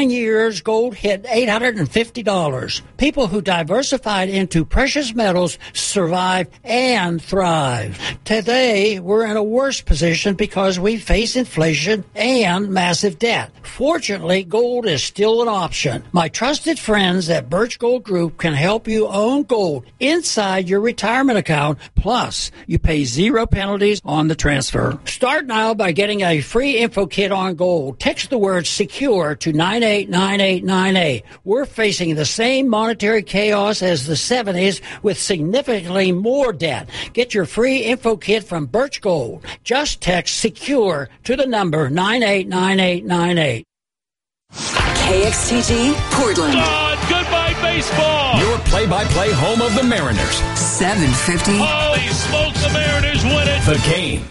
9 years, gold hit $850. People who diversified into precious metals survive and thrive. Today, we're in a worse position because we face inflation and massive debt. Fortunately, gold is still an option. My trusted friends at Birch Gold Group can help you own gold inside your retirement account. Plus, you pay 0 penalties on the transfer. Start now by getting a free info kit on gold. Text the word SECURE to 989898. We're facing the same monetary chaos as the 70s with significantly more debt. Get your free info kit from Birch Gold. Just text SECURE to the number 989898. KXTG, Portland. Goodbye, baseball. Your play-by-play home of the Mariners. 750. Holy smokes, the Mariners win it. The Game.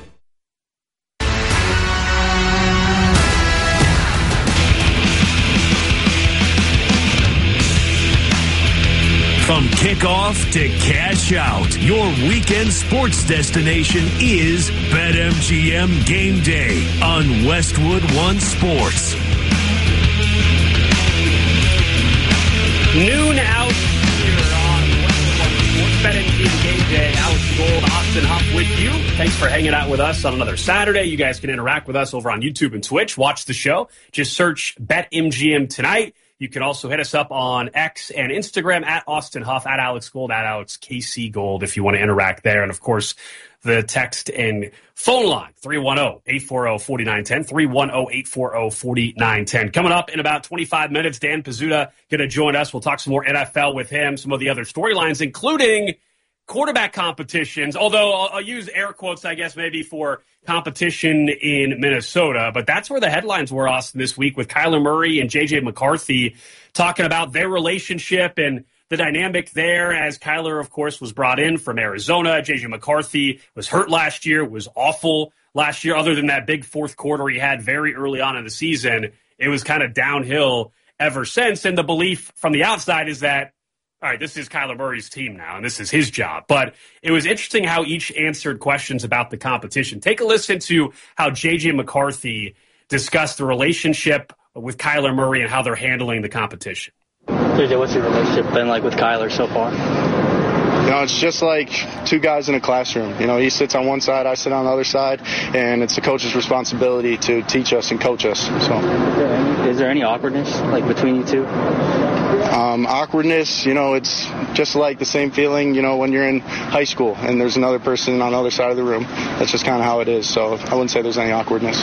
From kickoff to cash out, your weekend sports destination is BetMGM Game Day on Westwood One Sports. Noon out here on Westwood One Sports. BetMGM Game Day. Alex Gold, Austin Huff with you. Thanks for hanging out with us on another Saturday. You guys can interact with us over on YouTube and Twitch. Watch the show. Just search BetMGM Tonight. You can also hit us up on X and Instagram at Austin Huff, at Alex Gold, at Alex KC Gold if you want to interact there. And, of course, the text and phone line, 310-840-4910, 310-840-4910. Coming up in about 25 minutes, Dan Pizzuta going to join us. We'll talk some more NFL with him, some of the other storylines, including quarterback competitions, although I'll use air quotes, I guess, maybe for competition in Minnesota. But that's where the headlines were, Austin, this week with Kyler Murray and J.J. McCarthy talking about their relationship and the dynamic there as Kyler, of course, was brought in from Arizona. J.J. McCarthy was hurt last year, was awful last year. Other than that big fourth quarter he had very early on in the season, it was kind of downhill ever since. And the belief from the outside is that, all right, this is Kyler Murray's team now, and this is his job. But it was interesting how each answered questions about the competition. Take a listen to how J.J. McCarthy discussed the relationship with Kyler Murray and how they're handling the competition. JJ, what's your relationship been like with Kyler so far? You know, it's just like two guys in a classroom. You know, he sits on one side, I sit on the other side, and it's the coach's responsibility to teach us and coach us. So, is there any awkwardness like between you two? Awkwardness, you know, it's just like the same feeling, you know, when you're in high school and there's another person on the other side of the room. That's just kind of how it is. So I wouldn't say there's any awkwardness.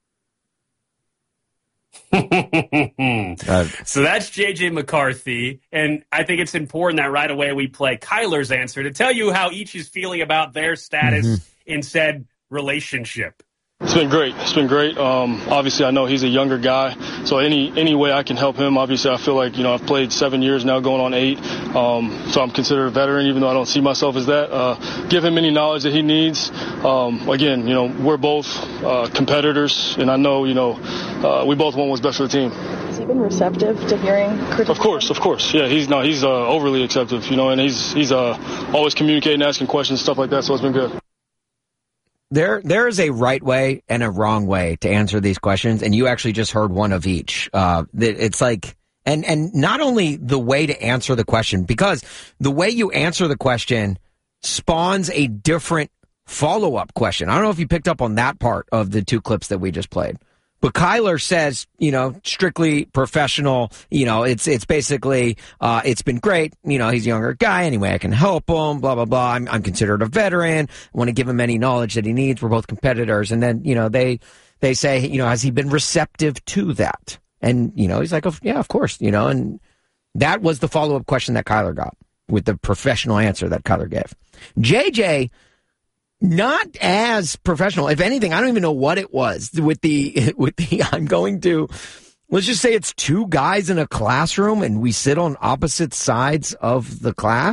So that's J.J. McCarthy, and I think it's important that right away we play Kyler's answer to tell you how each is feeling about their status in said relationship. It's been great. It's been great. Obviously, I know he's a younger guy, so any way I can help him, obviously, I feel like, you know, I've played 7 years now, going on 8, so I'm considered a veteran, even though I don't see myself as that. Give him any knowledge that he needs. Again, you know, we're both competitors, and I know, you know, we both want what's best for the team. Has he been receptive to hearing criticism? Of course. Yeah, he's overly acceptive, you know, and he's always communicating, asking questions, stuff like that, so it's been good. There is a right way and a wrong way to answer these questions, and you actually just heard one of each. It's like, and not only the way to answer the question, because the way you answer the question spawns a different follow-up question. I don't know if you picked up on that part of the two clips that we just played. But Kyler says, you know, strictly professional, you know, it's basically, it's been great. You know, he's a younger guy. Anyway, I can help him, blah, blah, blah. I'm considered a veteran. I want to give him any knowledge that he needs. We're both competitors. And then, you know, they say, you know, has he been receptive to that? And, you know, he's like, oh, yeah, of course, you know, and that was the follow-up question that Kyler got with the professional answer that Kyler gave. JJ, not as professional. If anything, I don't even know what it was with the I'm going to, let's just say it's two guys in a classroom and we sit on opposite sides of the class.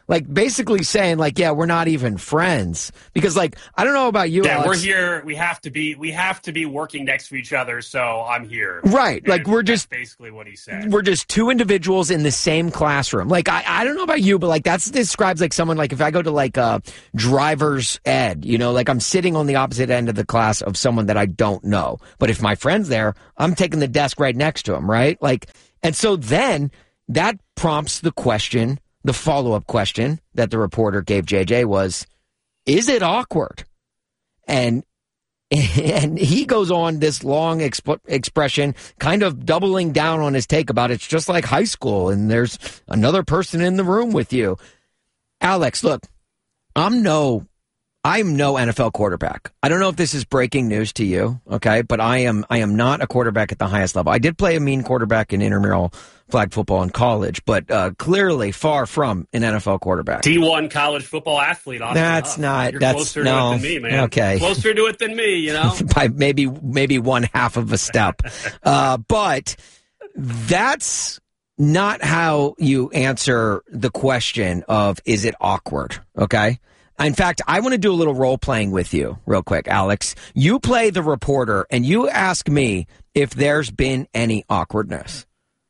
Like, basically saying, like, yeah, we're not even friends. Because, like, I don't know about you, Yeah, Alex. we're here. We have to be working next to each other, so I'm here. Right. And like, that's basically what he said. We're just two individuals in the same classroom. Like, I don't know about you, but, like, that describes, like, someone, like, if I go to, like, driver's ed, you know, like, I'm sitting on the opposite end of the class of someone that I don't know. But if my friend's there, I'm taking the desk right next to him, right? Like, and so then that prompts the question. The follow-up question that the reporter gave JJ was, is it awkward? And he goes on this long expression, kind of doubling down on his take about it's just like high school and there's another person in the room with you. Alex, look, I'm no NFL quarterback. I don't know if this is breaking news to you, okay? But I am not a quarterback at the highest level. I did play a mean quarterback in intramural flag football in college, but clearly far from an NFL quarterback. D1 college football athlete. That's not. You're that's closer no. to it than me, man. Okay, closer to it than me. You know, by maybe one half of a step. But that's not how you answer the question of is it awkward? Okay. In fact, I want to do a little role playing with you real quick, Alex. You play the reporter and you ask me if there's been any awkwardness.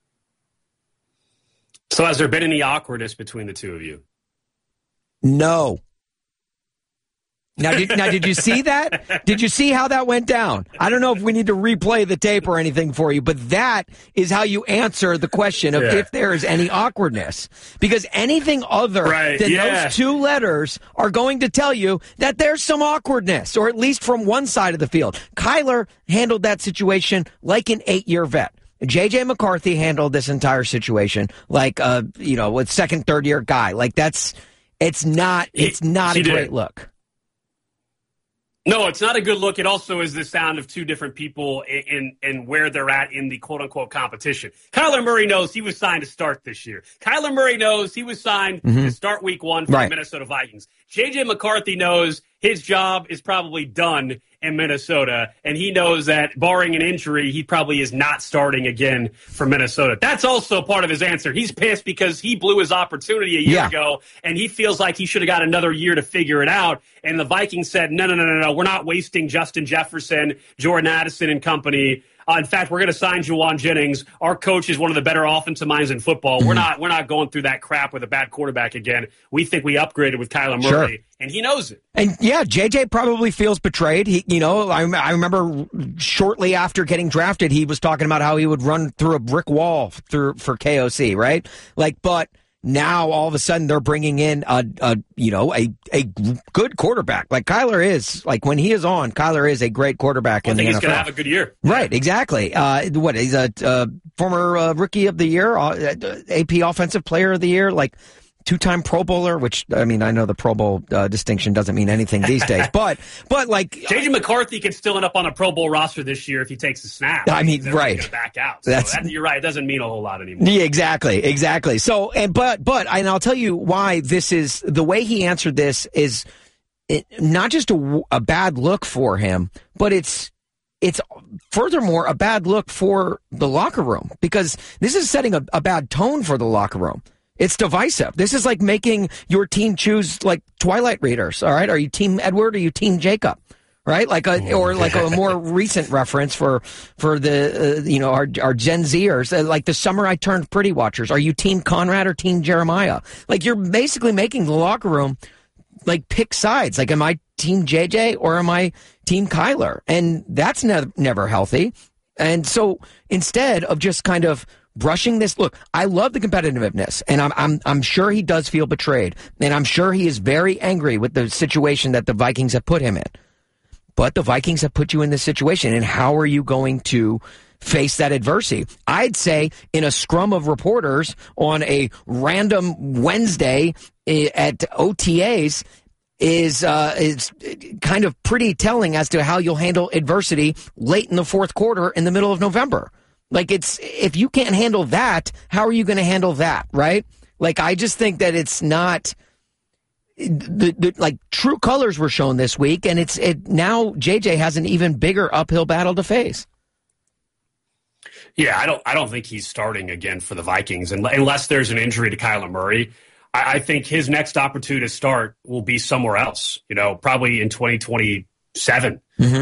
So has there been any awkwardness between the two of you? No. Now, did you see that? Did you see how that went down? I don't know if we need to replay the tape or anything for you, but that is how you answer the question of if there is any awkwardness. Because anything other than those two letters are going to tell you that there's some awkwardness, or at least from one side of the field. Kyler handled that situation like an 8-year vet. J.J. McCarthy handled this entire situation like with second, third year guy. Like it's not a great look. No, it's not a good look. It also is the sound of two different people in where they're at in the quote-unquote competition. Kyler Murray knows he was signed to start this year. Kyler Murray knows he was signed to start week 1 for the Minnesota Vikings. J.J. McCarthy knows his job is probably done in Minnesota, and he knows that barring an injury, he probably is not starting again for Minnesota. That's also part of his answer. He's pissed because he blew his opportunity a year ago, and he feels like he should have got another year to figure it out. And the Vikings said, no, we're not wasting Justin Jefferson, Jordan Addison and company. In fact, we're going to sign Juwan Jennings. Our coach is one of the better offensive minds in football. We're not going through that crap with a bad quarterback again. We think we upgraded with Kyler Murray, and he knows it. And JJ probably feels betrayed. I remember shortly after getting drafted, he was talking about how he would run through a brick wall for KOC, right? But now all of a sudden they're bringing in a good quarterback. Like Kyler is, like when he is on, Kyler is a great quarterback in the NFL. I think he's going to have a good year. Right, exactly. He's a former Rookie of the Year, AP Offensive Player of the Year, like 2-time Pro Bowler, which, I mean, I know the Pro Bowl distinction doesn't mean anything these days, but like... J.J. McCarthy can still end up on a Pro Bowl roster this year if he takes a snap. I mean, right. Back out. So you're right. It doesn't mean a whole lot anymore. Yeah, exactly. So, but I'll tell you why this is... The way he answered this is not just a bad look for him, but it's furthermore a bad look for the locker room, because this is setting a bad tone for the locker room. It's divisive. This is like making your team choose like Twilight readers. All right. Are you team Edward or are you team Jacob? Right. Like a more recent reference for the, our Gen Zers, like the summer I turned pretty watchers. Are you team Conrad or team Jeremiah? Like you're basically making the locker room like pick sides. Like, am I team JJ or am I team Kyler? And that's never healthy. And so instead of just kind of brushing this, look, I love the competitiveness, and I'm sure he does feel betrayed, and I'm sure he is very angry with the situation that the Vikings have put him in. But the Vikings have put you in this situation, and how are you going to face that adversity? I'd say in a scrum of reporters on a random Wednesday at OTAs is kind of pretty telling as to how you'll handle adversity late in the fourth quarter in the middle of November. Like, if you can't handle that, how are you going to handle that, right? Like, I just think that it's not like true colors were shown this week, and now JJ has an even bigger uphill battle to face. Yeah, I don't think he's starting again for the Vikings unless there's an injury to Kyler Murray. I think his next opportunity to start will be somewhere else, probably in 2027,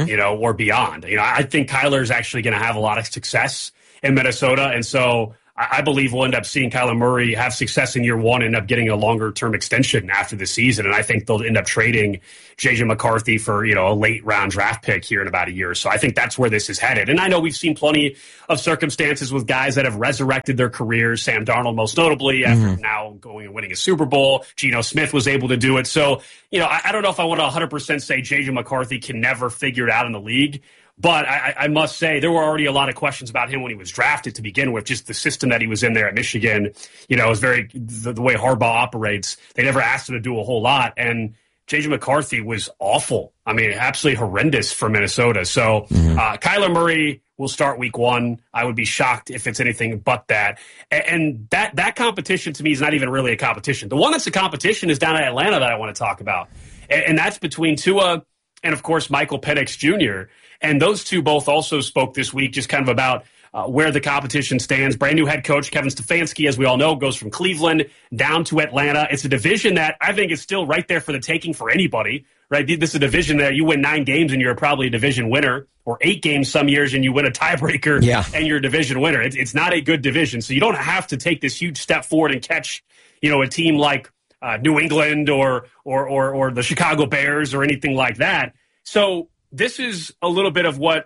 or beyond. I think Kyler is actually going to have a lot of success in Minnesota. And so I believe we'll end up seeing Kyler Murray have success in year one, end up getting a longer-term extension after the season. And I think they'll end up trading J.J. McCarthy for, a late-round draft pick here in about a year. So I think that's where this is headed. And I know we've seen plenty of circumstances with guys that have resurrected their careers, Sam Darnold most notably, after now going and winning a Super Bowl. Geno Smith was able to do it. So, I don't know if I want to 100% say J.J. McCarthy can never figure it out in the league. But I must say, there were already a lot of questions about him when he was drafted to begin with, just the system that he was in there at Michigan. It was the way Harbaugh operates. They never asked him to do a whole lot. And J.J. McCarthy was awful. I mean, absolutely horrendous for Minnesota. So Kyler Murray will start week one. I would be shocked if it's anything but that. And that competition to me is not even really a competition. The one that's a competition is down at Atlanta that I want to talk about. And that's between Tua and, of course, Michael Penix Jr., and those two both also spoke this week just kind of about where the competition stands. Brand new head coach Kevin Stefanski, as we all know, goes from Cleveland down to Atlanta. It's a division that I think is still right there for the taking for anybody, right? This is a division that you win 9 games and you're probably a division winner, or 8 games some years and you win a tiebreaker and you're a division winner. It's not a good division. So you don't have to take this huge step forward and catch, a team like New England or the Chicago Bears or anything like that. So this is a little bit of what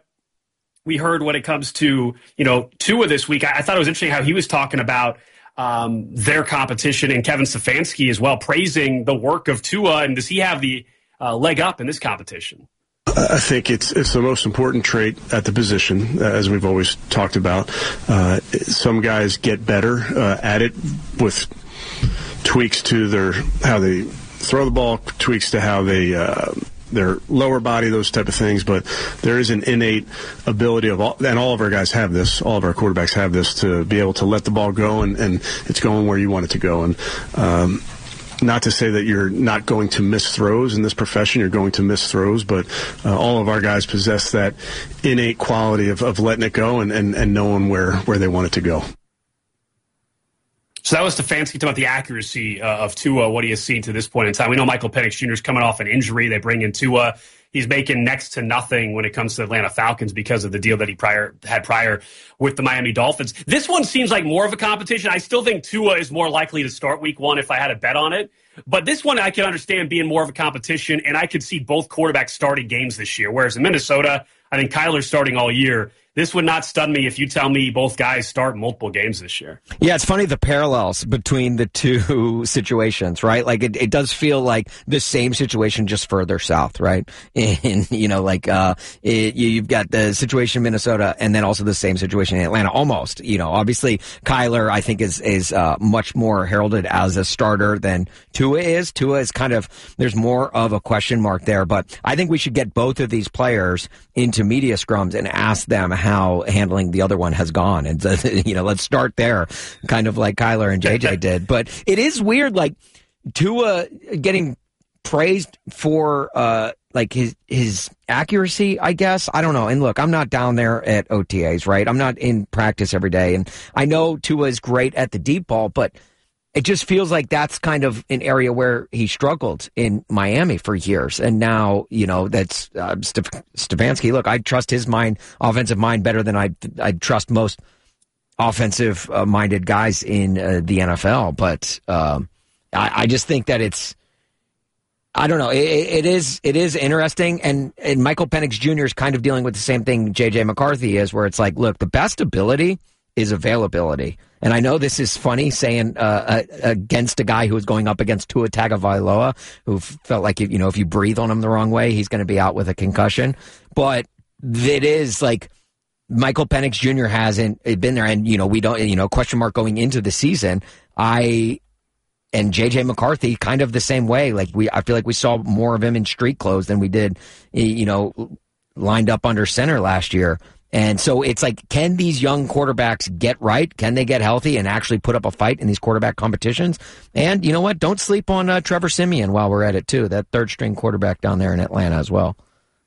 we heard when it comes to, Tua this week. I thought it was interesting how he was talking about their competition, and Kevin Stefanski as well, praising the work of Tua. And does he have the leg up in this competition? I think it's the most important trait at the position, as we've always talked about. Some guys get better at it with tweaks to how they throw the ball, tweaks to how they their lower body, those type of things, but there is an innate ability and all of our guys have this, all of our quarterbacks have this, to be able to let the ball go and it's going where you want it to go. And not to say that you're not going to miss throws in this profession, you're going to miss throws, but all of our guys possess that innate quality of letting it go and knowing where they want it to go. So that was Stefanski talking about the accuracy of Tua, what he has seen to this point in time. We know Michael Penix Jr. is coming off an injury. They bring in Tua. He's making next to nothing when it comes to the Atlanta Falcons because of the deal that he had prior with the Miami Dolphins. This one seems like more of a competition. I still think Tua is more likely to start week one if I had a bet on it. But this one I can understand being more of a competition, and I could see both quarterbacks starting games this year. Whereas in Minnesota, I think Kyler's starting all year. This would not stun me if you tell me both guys start multiple games this year. Yeah, it's funny the parallels between the two situations, right? Like it does feel like the same situation, just further south, right? And you've got the situation in Minnesota, and then also the same situation in Atlanta, almost. Obviously Kyler, I think is much more heralded as a starter than Tua is. Tua is there's more of a question mark there, but I think we should get both of these players into media scrums and ask them how handling the other one has gone. And, let's start there, kind of like Kyler and JJ did. But it is weird, like Tua getting praised for, his accuracy, I guess. I don't know. And look, I'm not down there at OTAs, right? I'm not in practice every day. And I know Tua is great at the deep ball, but it just feels like that's kind of an area where he struggled in Miami for years. And now, that's Stefanski. Look, I trust his offensive mind better than I trust most offensive-minded guys in the NFL. But I just think that I don't know. It is interesting. And Michael Penix Jr. is kind of dealing with the same thing J.J. McCarthy is, where it's like, look, the best ability is availability. And I know this is funny saying against a guy who was going up against Tua Tagovailoa, who felt like if you breathe on him the wrong way, he's going to be out with a concussion. But it is like Michael Penix Jr. hasn't been there, and we don't question mark going into the season. And J.J. McCarthy kind of the same way. I feel like we saw more of him in street clothes than we did, lined up under center last year. And so it's like, can these young quarterbacks get right? Can they get healthy and actually put up a fight in these quarterback competitions? And you know what? Don't sleep on Trevor Siemian while we're at it too. That third string quarterback down there in Atlanta as well.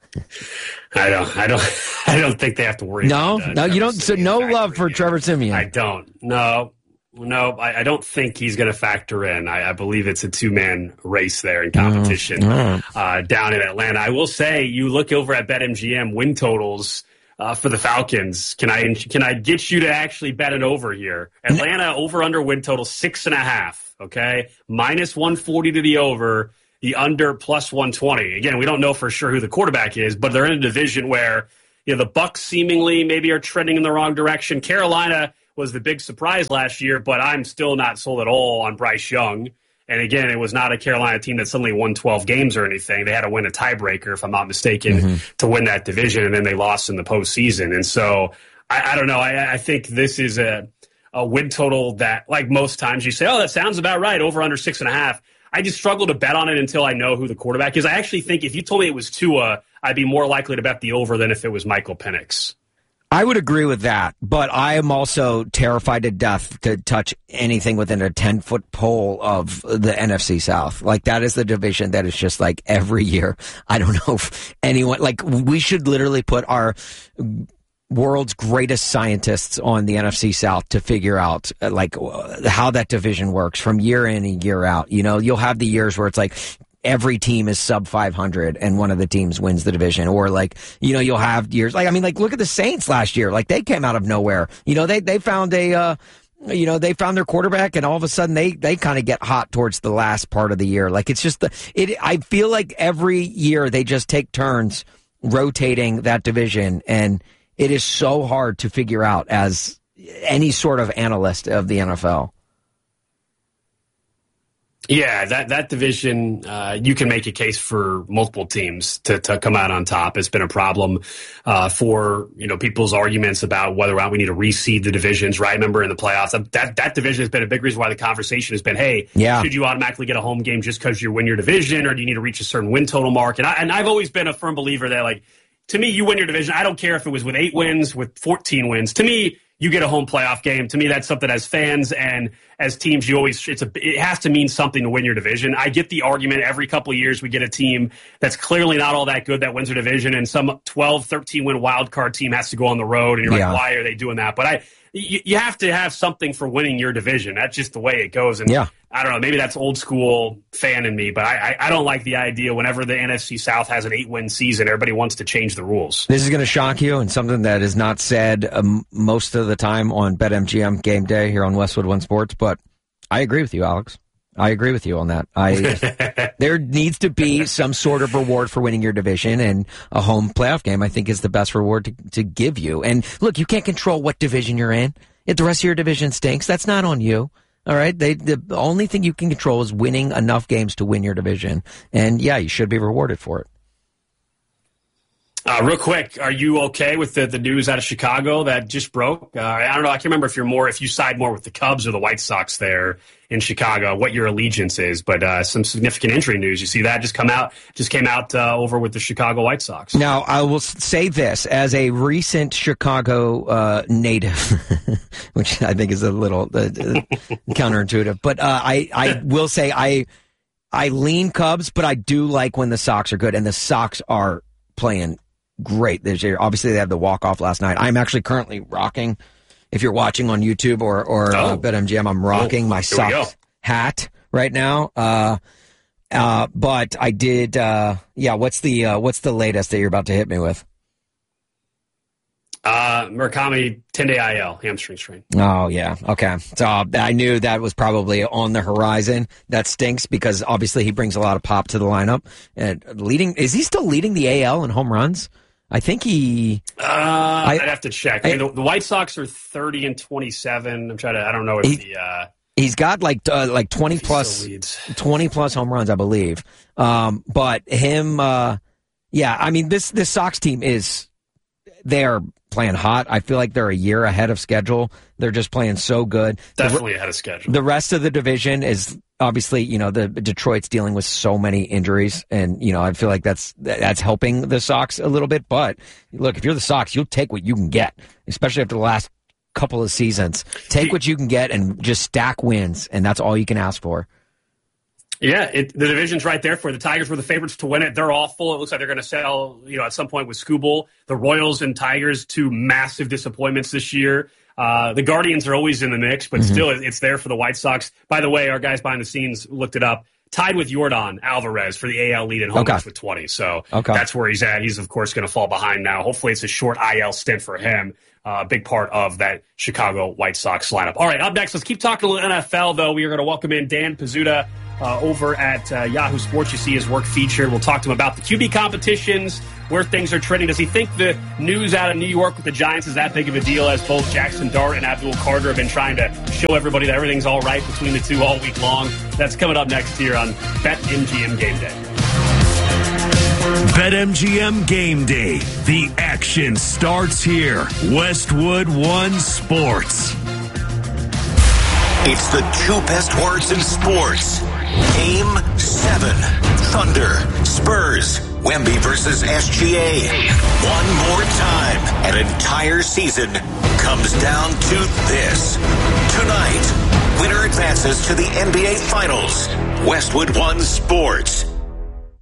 I don't think they have to worry. No, you don't. So no love for Trevor Siemian. I don't. No. No, I don't think he's going to factor in. I believe it's a two-man race there in competition down in Atlanta. I will say, you look over at BetMGM win totals for the Falcons. Can I get you to actually bet it over here? Atlanta over-under win total 6.5, okay? Minus 140 to the over, the under plus 120. Again, we don't know for sure who the quarterback is, but they're in a division where the Bucs seemingly maybe are trending in the wrong direction. Carolina was the big surprise last year, but I'm still not sold at all on Bryce Young. And again, it was not a Carolina team that suddenly won 12 games or anything. They had to win a tiebreaker, if I'm not mistaken, to win that division, and then they lost in the postseason. And so I don't know. I think this is a win total that, like most times, you say, oh, that sounds about right, over under 6.5. I just struggle to bet on it until I know who the quarterback is. I actually think if you told me it was Tua, I'd be more likely to bet the over than if it was Michael Penix. I would agree with that, but I am also terrified to death to touch anything within a 10-foot pole of the NFC South. Like, that is the division that is just like every year. I don't know if anyone, like, we should literally put our world's greatest scientists on the NFC South to figure out like how that division works from year in and year out. You'll have the years where it's like every team is sub 500 and one of the teams wins the division, or like, you'll have years like, look at the Saints last year. Like, they came out of nowhere. They found they found their quarterback, and all of a sudden they kind of get hot towards the last part of the year. Like, it's just I feel like every year they just take turns rotating that division, and it is so hard to figure out as any sort of analyst of the NFL. Yeah, that division, you can make a case for multiple teams to come out on top. It's been a problem for people's arguments about whether or not we need to reseed the divisions. Right? Remember in the playoffs, that division has been a big reason why the conversation has been, hey, should you automatically get a home game just because you win your division, or do you need to reach a certain win total mark? And I've always been a firm believer that, like, to me, you win your division. I don't care if it was with 8 wins, with 14 wins. To me, you get a home playoff game. To me, that's something as fans and as teams, it has to mean something to win your division. I get the argument every couple of years we get a team that's clearly not all that good that wins their division, and some 12, 13-win wild card team has to go on the road, and you're like, why are they doing that? But you have to have something for winning your division. That's just the way it goes. And I don't know, maybe that's old school fan in me, but I don't like the idea whenever the NFC South has an 8-win season, everybody wants to change the rules. This is going to shock you, and something that is not said most of the time on BetMGM Game Day here on Westwood One Sports, but I agree with you, Alex. I agree with you on that. There needs to be some sort of reward for winning your division, and a home playoff game, I think, is the best reward to give you. And look, you can't control what division you're in. If the rest of your division stinks, that's not on you. All right? The only thing you can control is winning enough games to win your division. And, yeah, you should be rewarded for it. Real quick, are you okay with the news out of Chicago that just broke? I don't know. I can't remember if you side more with the Cubs or the White Sox there in Chicago, what your allegiance is, but some significant injury news. You see that just came out over with the Chicago White Sox. Now, I will say this as a recent Chicago native, which I think is a little counterintuitive, but I will say I lean Cubs, but I do like when the Sox are good, and the Sox are playing great this year. Obviously, they had the walk-off last night. I'm actually currently rocking, if you're watching on YouTube or BetMGM, I'm rocking my Sox hat right now. But I did, what's the latest that you're about to hit me with? Murakami, 10-day IL, hamstring strain. Oh, yeah. Okay. So I knew that was probably on the horizon. That stinks because obviously he brings a lot of pop to the lineup. And is he still leading the AL in home runs? I think he... I'd have to check. The White Sox are 30-27. I don't know if he's got like 20 plus home runs, I believe. But him, this Sox team they're playing hot. I feel like they're a year ahead of schedule. They're just playing so good. Definitely ahead of schedule. The rest of the division is obviously, the Detroit's dealing with so many injuries, and I feel like that's helping the Sox a little bit. But look, if you're the Sox, you'll take what you can get, especially after the last couple of seasons. Take what you can get and just stack wins, and that's all you can ask for. Yeah, the division's right there for the Tigers were the favorites to win it. They're awful. It looks like they're going to sell, at some point with Skubal. The Royals and Tigers, two massive disappointments this year. The Guardians are always in the mix, but still it's there for the White Sox. By the way, our guys behind the scenes looked it up. Tied with Yordan Alvarez for the AL lead in homers with 20. So that's where he's at. He's, of course, going to fall behind now. Hopefully it's a short IL stint for him. Big part of that Chicago White Sox lineup. All right, up next, let's keep talking a little NFL, though. We are going to welcome in Dan Pizzuta over at Yahoo Sports. You see his work featured. We'll talk to him about the QB competitions, where things are trending. Does he think the news out of New York with the Giants is that big of a deal, as both Jackson Dart and Abdul Carter have been trying to show everybody that everything's all right between the two all week long? That's coming up next here on BetMGM Game Day. BetMGM Game Day. The action starts here. Westwood One Sports. It's the two best words in sports. Game 7. Thunder, Spurs, Wemby versus SGA. One more time. An entire season comes down to this. Tonight, winner advances to the NBA Finals. Westwood One Sports.